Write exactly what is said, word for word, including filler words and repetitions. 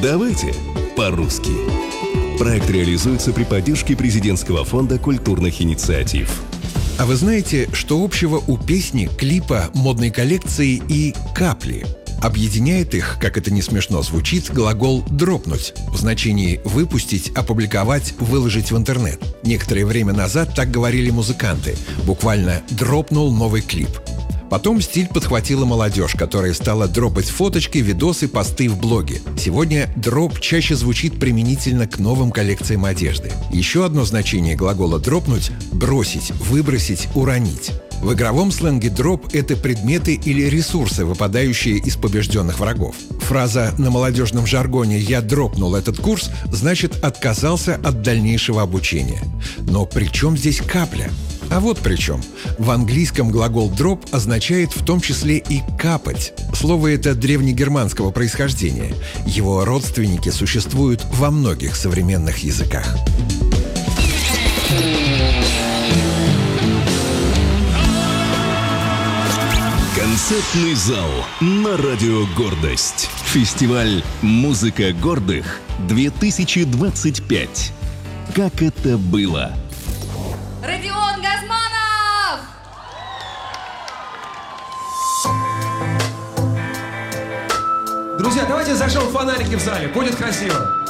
Давайте по-русски. Проект реализуется при поддержке Президентского фонда культурных инициатив. А вы знаете, что общего у песни, клипа, модной коллекции и капли? Объединяет их, как это не смешно звучит, глагол «дропнуть» в значении «выпустить», «опубликовать», «выложить в интернет». Некоторое время назад так говорили музыканты, буквально «дропнул новый клип». Потом стиль подхватила молодежь, которая стала дропать фоточки, видосы, посты в блоге. Сегодня дроп чаще звучит применительно к новым коллекциям одежды. Еще одно значение глагола «дропнуть» — бросить, выбросить, уронить. В игровом сленге дроп — это предметы или ресурсы, выпадающие из побежденных врагов. Фраза на молодежном жаргоне «я дропнул этот курс» значит «отказался от дальнейшего обучения». Но при чем здесь капля? А вот при чем. В английском глагол «drop» означает в том числе и «капать». Слово это древнегерманского происхождения. Его родственники существуют во многих современных языках. Концертный зал на радио «Гордость». Фестиваль «Музыка гордых» две тысячи двадцать пять. Как это было? Родион Газманов! Друзья, давайте зажжем фонарики в зале. Будет красиво.